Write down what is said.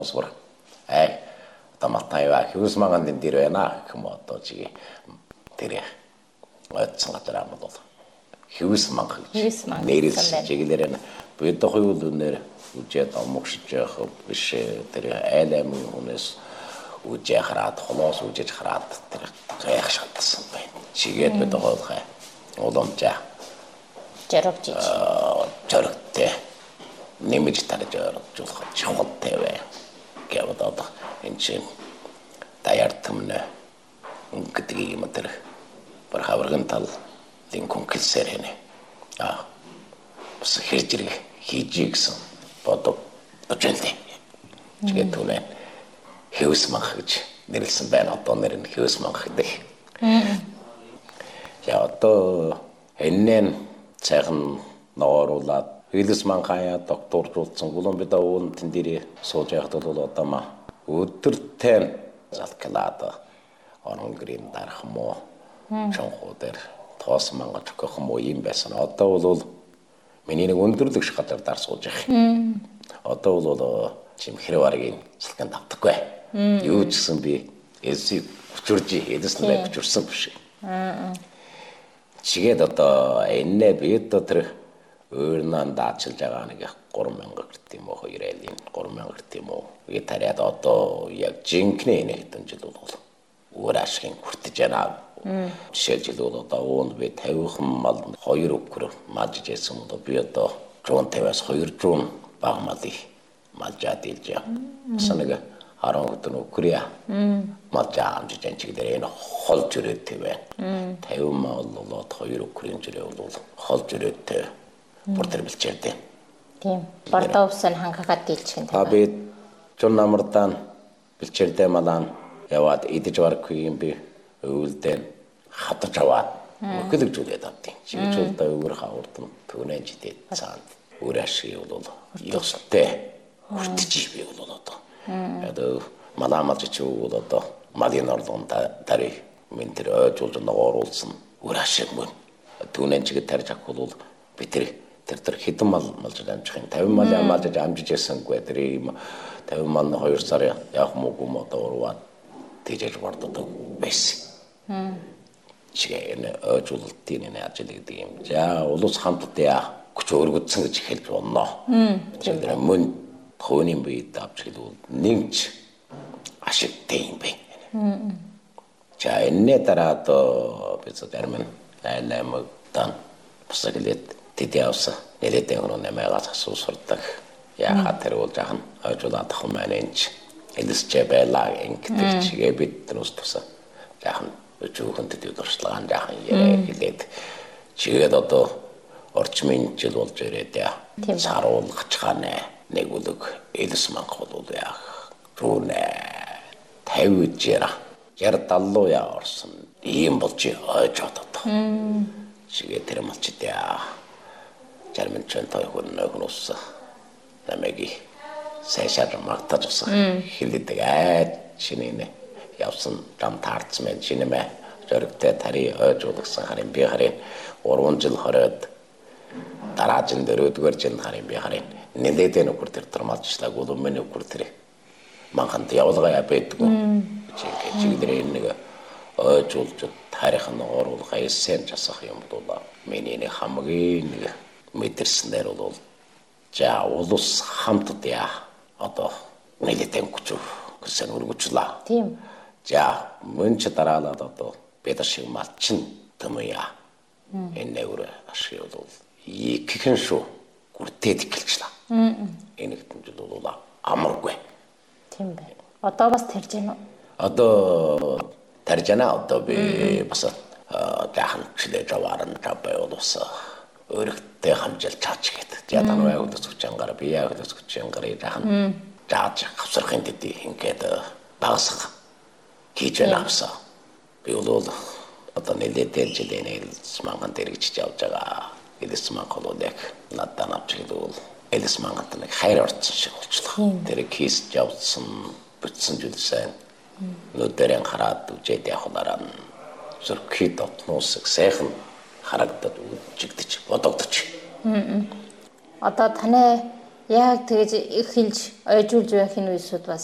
Osvara. Tamattaa hiusmangan den direna kmoto chigi tere atsangatara modol. Hiusmangan. Neris chigileren pöto huyuluner ujet amokshijah биш tere айлам хүнээс үжээ хараад холоос үжиж хараад тэр гайх шатсан байна. Чигээд бид гоолхай. Уламжаа. Жаргтэй. Нэмж тарж оржуулах чухалтай бай. Гэвд одоо энэ чинь даяртмна гэдэг юм тэр бар хавраган тал дин конкилсэр хэнэ. Бас хэржирэг хийж гисэн бодов очилтэй. Тэгээд түнэ Hiusmanch гэж нэрлсэн байна. Одоо нэр нь Hiusmanch гэдэг. Я одоо энэн цайхан нооруулаад Hiusmanch хаяа докторжуулсан. Гулон бид уун тэн дээр сууж байхад бол одоо ма өдөртөө залклаад орон грин дарах мó чонхоо дээр тоос мангаж өгөх юм уу юм байсан. Одоо бол миний нэг өндөрлөг шиг газар дар сууж байгаа. Одоо бол чим хэрваргийн салхинд автахгүй. Юу ч гэсэн би эсийг хүчрж эдэснээ хүчрсэн биш. Чигээд одоо энэ би одоо тэр өөрнөө даачилж байгаа нэг 3000 гэрт юм уу 2000 гэрт юм уу. Би тариад одоо яг жинкнээ нэг хэдэн жил бол өөр ашигын хүртэж байна. Жишээлбэл бол одоо уунд би 50 мал 2 өкөр малж жийсэн одоо би одоо 150-аас 200 баг малыг малжаад илж яа. Санага 10 өдөр өкөрья. Малжаа амжиж чигдэр энэ холж өрөөтэй байна. 50 мал болоод 2 өкөрийн жирээ бол холж өрөөтэй бүртэр бэлчээрдэ. Тийм. Бордовсон хангахад дийлчих юм. Би чон намардан бэлчээрдэ малан яваад идэж барахгүй юм би өвөлдөн хатаж аваад өгөлөгжүүлээд авдیں۔ Чигж удаа өвөр хавардан түүнэн жидээд цаанд өөр ашиг бол ёстой. Хүртэж би бол одоо. Одоо маламалж чи бол одоо малын орлогон тари мен тэр ойжуулж ногооруулсан өөр ашиг мөн. Түүнэн чигэд тарж авах бол би тэр хэдэн мал малж амжих юм. 50 мал малж амжиж ясангүй тэр юм 50 мал 2 сар явах муугүй одоо урваад тэжээж барддаг байсан. Чигээр ойжуулалтын энэ ажил гэдэг юм. За улус хамтдаа хүч өргөдсөн гэж хэлж болно. Чигээр мөн хөөний бие давж хэлвэл нэгж ашигтай юм байна. За энэ дараа одоо бид зарим айлмагдан босголээд тэдэвс нэлээд өнөө нэмэгээс асуусардаг. Яхаа тэр бол жахан ойжуулаад ах маань энэ элсчээ байлаа ингээд чигээ бид нүс туса. Жахан өчүүхэн тэд дуршлаган жахан хэлээд чигээд одоо орчмын жил болж ирээд саруулгах чаанаа нэг үлэг Hiusmanch бол яах түүнэ 50 жира 70 яа орсон ийм болж ойж одоо. Чигээ тэр малчдээ жармын чөнтэй хөнөөс намайг сайшаар магтаж усан хэлдэг шинэ явсан дам таарцмэн шинэмэ зөрөгтэй тари ойжуулсан харин би харин 3 жил хороод дараагийн 4-р жил харин би харин нэлээд нөхөр тэр тормалжлаг бол миний нөхөр тэр манханд явуулгаа байдгүй чигдэр нэг ойжуулж тарих нь оруулах эссэн жасах юм бол миний нэг хамгийн нэг мэдэрснээр бол за улус хамтдаа одоо нэлээд хүч гэсэн өргөжлөө. Тийм. За мөн ч дараалаад одоо бид шиг малчин тэмэя. Энэ өөр ашиг бол иххэн шүү гүртээд эхэлчихлээ. Энэ хэдэн жил бол амаргүй. Тийм байна. Одоо бас тарж байна уу? Одоо тарж байна. Одоо би бас жаахан чилээж аваарна табай болоос өөрөгтэй хамжилж чаач гэдэг. За танай өвдөс хүчээр би өвдөс хүчээр жаахан жааж авсрахын дэдий ингээд багсах хийж авсан. Би бол одоо нэлээд жилийн Hiusmanch дээр гэж явж байгаа. Hiusmanch бол яг надад авч хэлвэл Hiusmanch нэг хайр орцсон шиг болчихлоо. Тэр кейс явсан бүтсэн зүйлсэн. Нүдэрэн хараад үжээд явахлаараа зөрхий дотнуусаг сайхан харагдаад үжигдэж бодогдож. Одоо таны Яг тэгэж эхэлж ойжуулж байх энэ үеисүүд бас